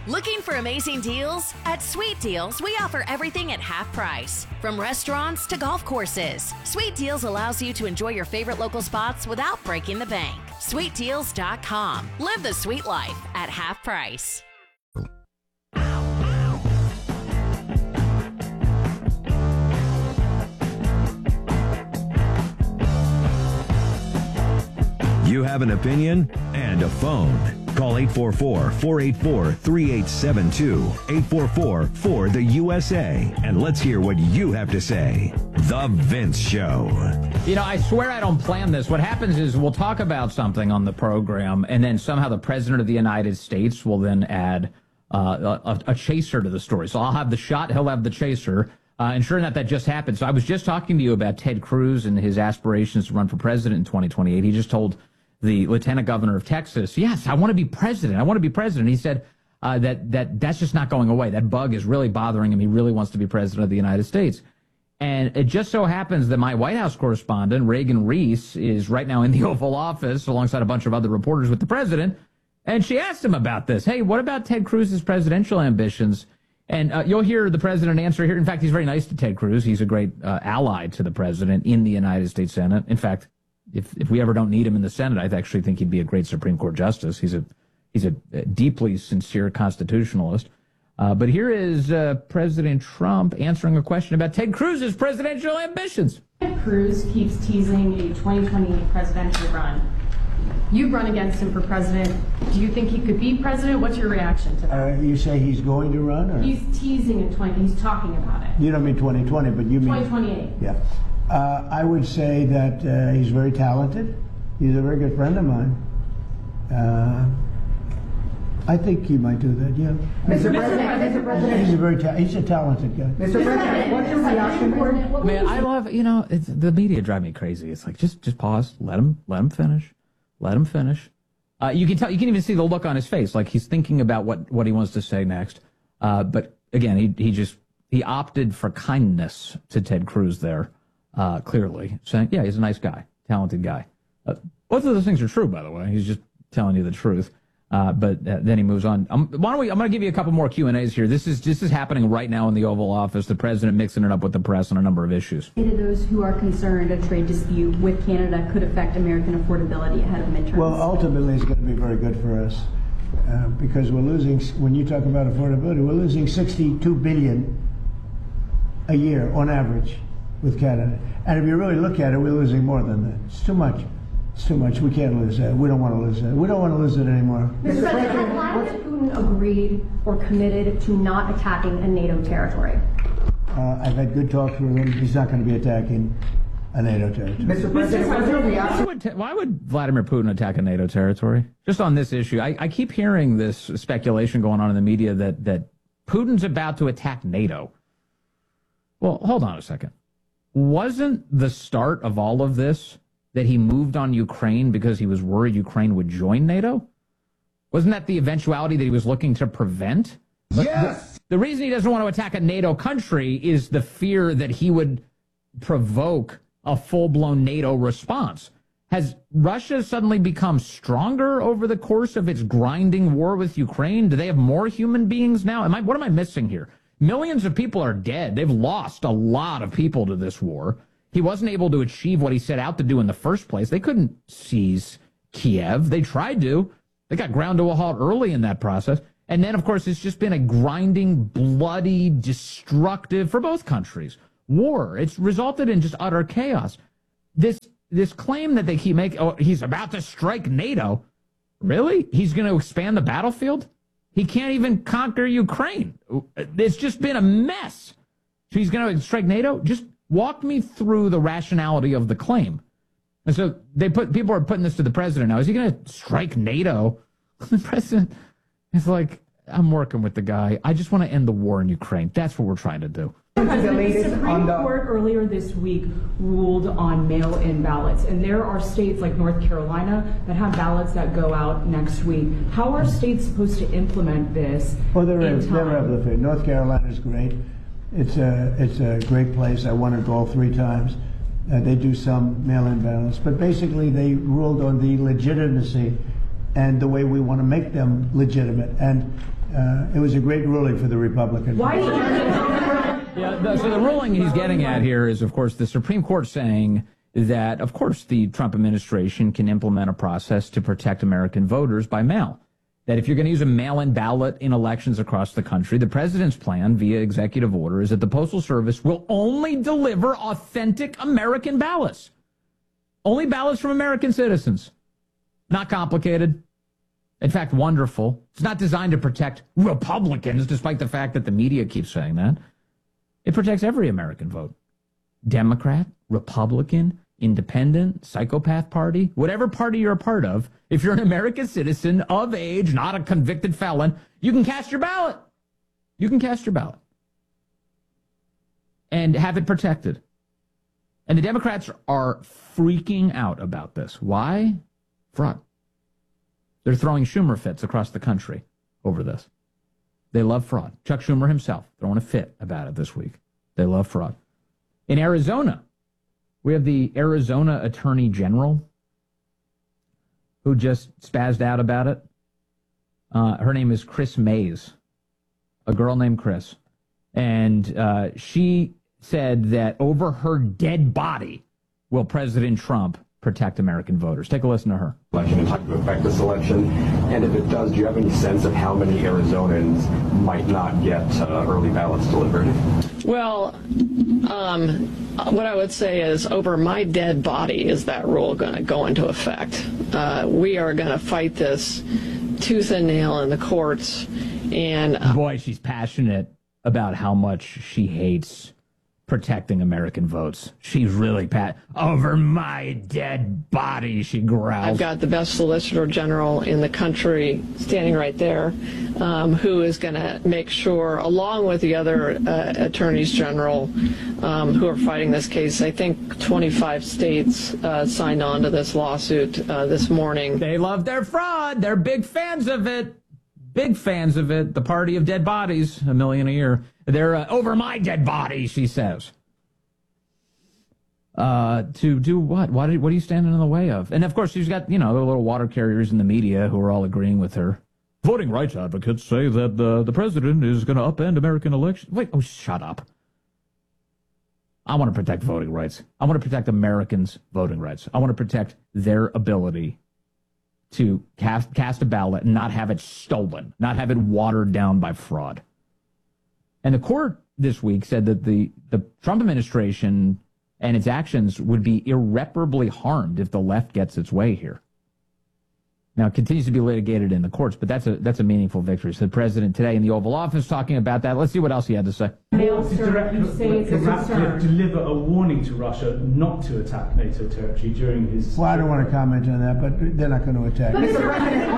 Looking for amazing deals? At Sweet Deals, we offer everything at half price. From restaurants to golf courses, Sweet Deals allows you to enjoy your favorite local spots without breaking the bank. SweetDeals.com. Live the sweet life at half price. You have an opinion and a phone. Call 844-484-3872, 844-4-THE-USA, and let's hear what you have to say. The Vince Show. You know, I swear I don't plan this. What happens is we'll talk about something on the program, and then somehow the President of the United States will then add a chaser to the story. So I'll have the shot, he'll have the chaser. And sure enough, that just happened. So I was just talking to you about Ted Cruz and his aspirations to run for president in 2028. He just told the lieutenant governor of Texas, yes, I want to be president. I want to be president. He said that's just not going away. That bug is really bothering him. He really wants to be president of the United States. And it just so happens that my White House correspondent, Reagan Reese, is right now in the Oval Office alongside a bunch of other reporters with the president. And she asked him about this. Hey, what about Ted Cruz's presidential ambitions? And you'll hear the president answer here. In fact, he's very nice to Ted Cruz. He's a great ally to the president in the United States Senate. In fact, if we ever don't need him in the Senate, I actually think he'd be a great Supreme Court justice. He's a deeply sincere constitutionalist. But here is President Trump answering a question about Ted Cruz's presidential ambitions. Ted Cruz keeps teasing a 2028 presidential run. You've run against him for president. Do you think he could be president? What's your reaction to that? You say he's going to run? Or? He's teasing in he's talking about it. You don't mean 2020, but you mean 2028. Yeah. I would say that he's very talented. He's a very good friend of mine. I think he might do that, yeah. Mr. President, He's a talented guy. Mr. President, what's your reaction for it? Man, I love, the media drive me crazy. It's like, just pause, let him finish. Let him finish. You can tell, you can even see the look on his face, like he's thinking about what he wants to say next. But again, he opted for kindness to Ted Cruz there, clearly, saying, yeah, he's a nice guy, talented guy. Both of those things are true, by the way. He's just telling you the truth. But then he moves on. I'm going to give you a couple more Q&As here. This is happening right now in the Oval Office. The president mixing it up with the press on a number of issues. To those who are concerned a trade dispute with Canada could affect American affordability ahead of midterms. Well, ultimately, it's going to be very good for us because we're losing. When you talk about affordability, we're losing $62 billion a year on average with Canada. And if you really look at it, we're losing more than that. It's too much. It's too much. We can't lose that. We don't want to lose that. We don't want to lose it anymore. Mr. President, has Vladimir Putin agreed or committed to not attacking a NATO territory? I've had good talks with him. He's not going to be attacking a NATO territory. Mr. President, why would Vladimir Putin attack a NATO territory? Just on this issue, I keep hearing this speculation going on in the media that Putin's about to attack NATO. Well, hold on a second. Wasn't the start of all of this that he moved on Ukraine because he was worried Ukraine would join NATO? Wasn't that the eventuality that he was looking to prevent? Yes! The reason he doesn't want to attack a NATO country is the fear that he would provoke a full-blown NATO response. Has Russia suddenly become stronger over the course of its grinding war with Ukraine? Do they have more human beings now? What am I missing here? Millions of people are dead. They've lost a lot of people to this war. He wasn't able to achieve what he set out to do in the first place. They couldn't seize Kiev. They tried to. They got ground to a halt early in that process. And then, of course, it's just been a grinding, bloody, destructive, for both countries, war. It's resulted in just utter chaos. This claim that they keep making, oh, he's about to strike NATO. Really? He's going to expand the battlefield? He can't even conquer Ukraine. It's just been a mess. So he's going to strike NATO? Just walk me through the rationality of the claim. And so people are putting this to the president now. Is he going to strike NATO? The president is like, I'm working with the guy. I just want to end the war in Ukraine. That's what we're trying to do. The Supreme Court earlier this week ruled on mail-in ballots, and there are states like North Carolina that have ballots that go out next week. How are states supposed to implement this? Well, they're able to. North Carolina is great. It's a great place. I won it all 3 times. They do some mail-in ballots, but basically they ruled on the legitimacy and the way we want to make them legitimate. And It was a great ruling for the Republican. Why? So the ruling he's getting at here is, of course, the Supreme Court saying that, of course, the Trump administration can implement a process to protect American voters by mail. That if you're going to use a mail-in ballot in elections across the country, the president's plan via executive order is that the Postal Service will only deliver authentic American ballots. Only ballots from American citizens. Not complicated. In fact, wonderful. It's not designed to protect Republicans, despite the fact that the media keeps saying that. It protects every American vote. Democrat, Republican, Independent, Psychopath Party, whatever party you're a part of, if you're an American citizen of age, not a convicted felon, you can cast your ballot. You can cast your ballot. And have it protected. And the Democrats are freaking out about this. Why? Fraud. They're throwing Schumer fits across the country over this. They love fraud. Chuck Schumer himself throwing a fit about it this week. They love fraud. In Arizona, we have the Arizona Attorney General who just spazzed out about it. Her name is Chris Mays, a girl named Chris. And she said that over her dead body will President Trump protect American voters. Take a listen to her. Election is to affect this election, and if it does, do you have any sense of how many Arizonans might not get early ballots delivered? Well, what I would say is over my dead body is that rule going to go into effect. We are going to fight this tooth and nail in the courts. And boy, she's passionate about how much she hates protecting American votes. She's really over my dead body, she growls. I've got the best Solicitor General in the country standing right there, who is going to make sure, along with the other attorneys general who are fighting this case, I think 25 states signed on to this lawsuit this morning. They love their fraud. They're big fans of it. Big fans of it. The party of dead bodies, $1 million a year. They're over my dead body, she says. To do what? What are you standing in the way of? And of course, she's got, the little water carriers in the media who are all agreeing with her. Voting rights advocates say that the president is going to upend American elections. Wait, shut up. I want to protect voting rights. I want to protect Americans' voting rights. I want to protect their ability to cast a ballot and not have it stolen, not have it watered down by fraud. And the court this week said that the Trump administration and its actions would be irreparably harmed if the left gets its way here. Now, it continues to be litigated in the courts, but that's a meaningful victory. So the president today in the Oval Office talking about that. Let's see what else he had to say. Deliver a warning to Russia not to attack NATO territory during his... Well, I don't want to comment on that, but they're not going to attack. Mr. President,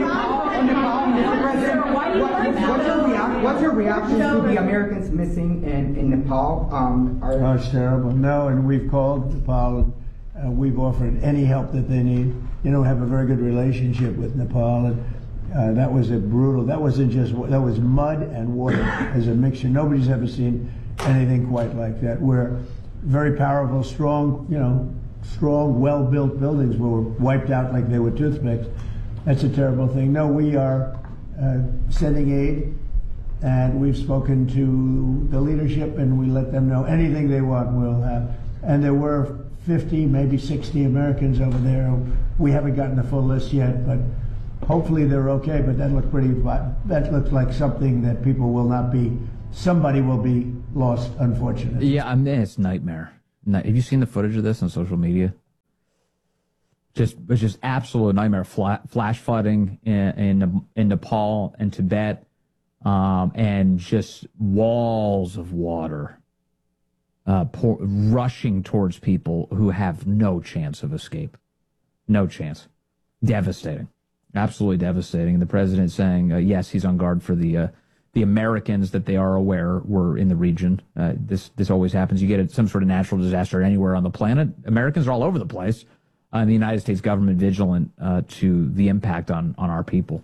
what's your reaction to the Americans missing in Nepal? Oh, it's terrible. No, and we've called Nepal. We've offered any help that they need. We have a very good relationship with Nepal, and that was that was mud and water as a mixture. Nobody's ever seen anything quite like that. Where very powerful, strong, well-built buildings were wiped out like they were toothpicks. That's a terrible thing. No, we are sending aid, and we've spoken to the leadership, and we let them know anything they want we'll have. And there were 50, maybe 60 Americans over there. We haven't gotten the full list yet, but hopefully they're okay. But that looks like something that somebody will be lost, unfortunately. Yeah, it's nightmare. Have you seen the footage of this on social media? It's just absolute nightmare. Flash flooding in Nepal and Tibet, and just walls of water rushing towards people who have no chance of escape. No chance. Devastating. Absolutely devastating. And the president saying, yes, he's on guard for the Americans that they are aware were in the region. This always happens. You get some sort of natural disaster anywhere on the planet. Americans are all over the place. The United States government vigilant to the impact on our people.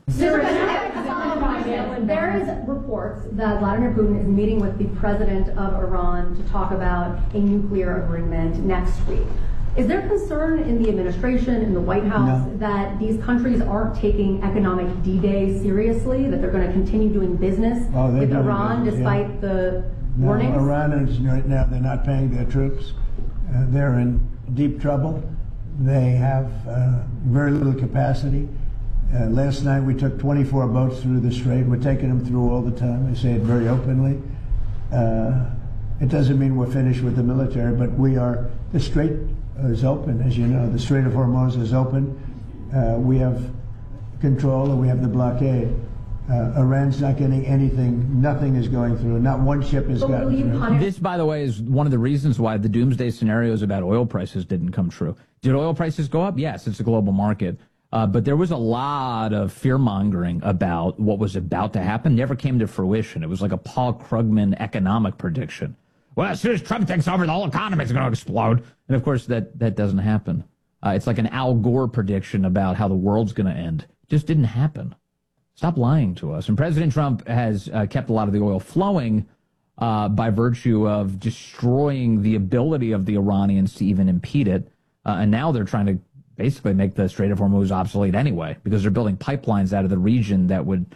There is reports that Vladimir Putin is meeting with the president of Iran to talk about a nuclear agreement next week. Is there concern in the administration, in the White House, that these countries aren't taking economic D-Day seriously, that they're going to continue doing business with Iran despite the warnings? Iran is right now, they're not paying their troops. They're in deep trouble. They have very little capacity. Last night we took 24 boats through the strait. We're taking them through all the time. I say it very openly. It doesn't mean we're finished with the military, but the strait is open, as you know. The Strait of Hormuz is open. We have control and we have the blockade. Iran's not getting anything. Nothing is going through. Not one ship has gotten through. This, by the way, is one of the reasons why the doomsday scenarios about oil prices didn't come true. Did oil prices go up? Yes, it's a global market. But there was a lot of fear-mongering about what was about to happen. Never came to fruition. It was like a Paul Krugman economic prediction. Well, as soon as Trump takes over, the whole economy is going to explode. And, of course, that doesn't happen. It's like an Al Gore prediction about how the world's going to end. It just didn't happen. Stop lying to us. And President Trump has kept a lot of the oil flowing by virtue of destroying the ability of the Iranians to even impede it. And now they're trying to basically make the Strait of Hormuz obsolete anyway, because they're building pipelines out of the region that would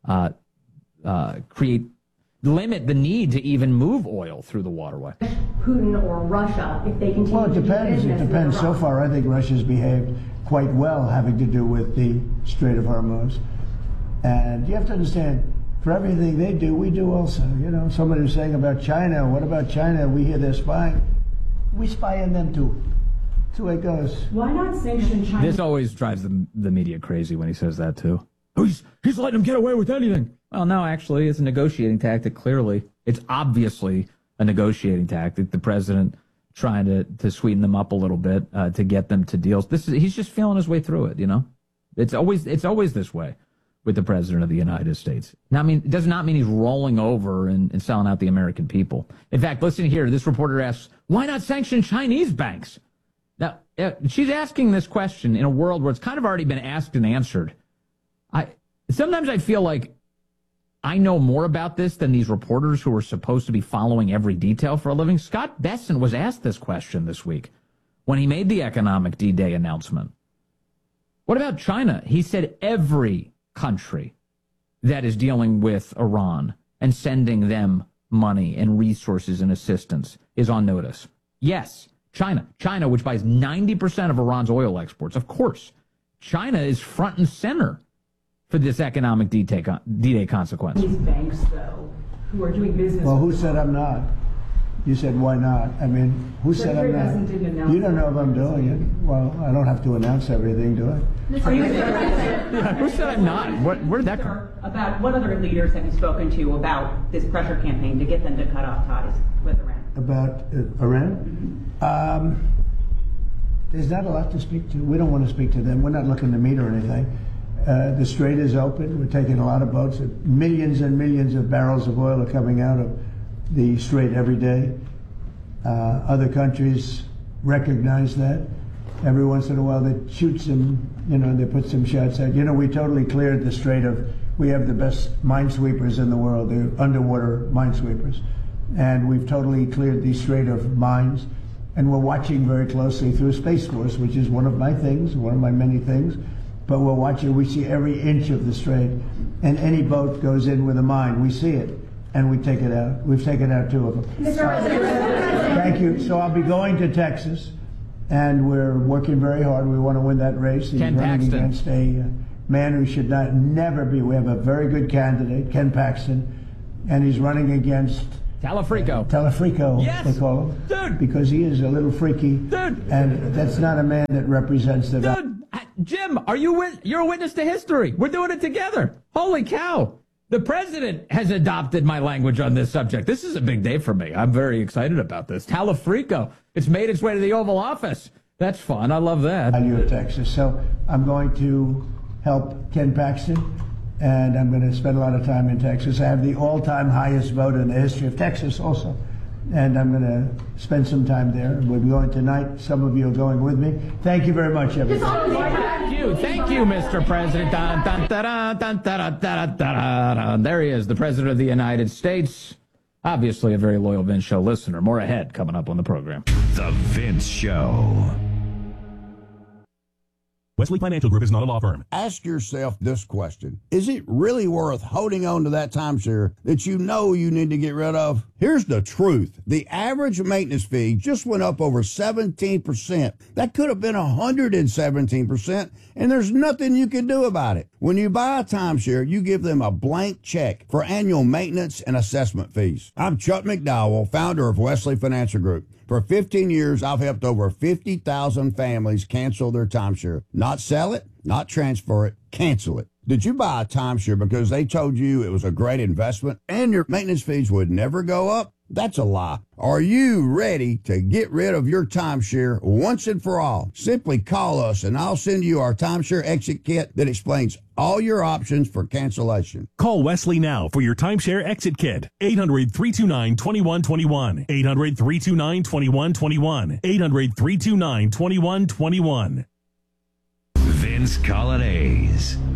limit the need to even move oil through the waterway. Putin or Russia, if they continue to do business. It depends. So far, I think Russia's behaved quite well, having to do with the Strait of Hormuz. And you have to understand, for everything they do, we do also. You know, somebody was saying about China, what about China? We hear they're spying. We spy on them too. That's the way it goes. Why not sanction China? This always drives the media crazy when he says that too. He's letting them get away with anything. Well, no, actually, it's a negotiating tactic, clearly. It's obviously a negotiating tactic. The president trying to sweeten them up a little bit to get them to deals. He's just feeling his way through it, you know? It's always this way with the president of the United States. Now, it does not mean he's rolling over and selling out the American people. In fact, listen here. This reporter asks, why not sanction Chinese banks? Now, she's asking this question in a world where it's kind of already been asked and answered. Sometimes I feel like I know more about this than these reporters who are supposed to be following every detail for a living. Scott Besson was asked this question this week when he made the economic D-Day announcement. What about China? He said every country that is dealing with Iran and sending them money and resources and assistance is on notice. Yes, China, which buys 90% of Iran's oil exports. Of course, China is front and center for this economic D-Day consequence. These banks, though, who are doing business. Well, who said I'm not? You said, why not? Who said I'm not? You don't know if I'm doing it. Well, I don't have to announce everything, do I? Who said I'm not? Where did that come? About what other leaders have you spoken to about this pressure campaign to get them to cut off ties with Iran? About Iran? There's not a lot to speak to. We don't want to speak to them. We're not looking to meet or anything. The strait is open. We're taking a lot of boats. Millions and millions of barrels of oil are coming out of the strait every day. Other countries recognize that. Every once in a while they shoot some, they put some shots out. We totally cleared the strait we have the best minesweepers in the world. They're underwater minesweepers. And we've totally cleared the strait of mines. And we're watching very closely through Space Force, which is one of my many things. But we're watching, we see every inch of the strait. And any boat goes in with a mine, we see it. And we take it out. We've taken out 2 of them. Thank you. So I'll be going to Texas, and we're working very hard. We want to win that race. He's running against a man who should never be. We have a very good candidate, Ken Paxton, and he's running against Talafrico. Yes. They call him. Dude. Because he is a little freaky. Dude. And that's not a man that represents the... Dude, Jim, you're a witness to history. We're doing it together. Holy cow. The president has adopted my language on this subject. This is a big day for me. I'm very excited about this. Talafrico. It's made its way to the Oval Office. That's fun. I love that. Value of Texas. So I'm going to help Ken Paxton, and I'm going to spend a lot of time in Texas. I have the all-time highest vote in the history of Texas also. And I'm going to spend some time there. We'll be going tonight. Some of you are going with me. Thank you very much, everybody. Thank you, Mr. President. Dun, dun, dun, dun, dun, dun, dun, dun. There he is, the President of the United States. Obviously a very loyal Vince Show listener. More ahead coming up on the program. The Vince Show. Wesley Financial Group is not a law firm. Ask yourself this question. Is it really worth holding on to that timeshare that you know you need to get rid of? Here's the truth. The average maintenance fee just went up over 17%. That could have been 117%, and there's nothing you can do about it. When you buy a timeshare, you give them a blank check for annual maintenance and assessment fees. I'm Chuck McDowell, founder of Wesley Financial Group. For 15 years, I've helped over 50,000 families cancel their timeshare. Not sell it, not transfer it, cancel it. Did you buy a timeshare because they told you it was a great investment and your maintenance fees would never go up? That's a lie. Are you ready to get rid of your timeshare once and for all? Simply call us and I'll send you our timeshare exit kit that explains all your options for cancellation. Call Wesley now for your timeshare exit kit. 800-329-2121. 800-329-2121. 800-329-2121. Vince Colonnese.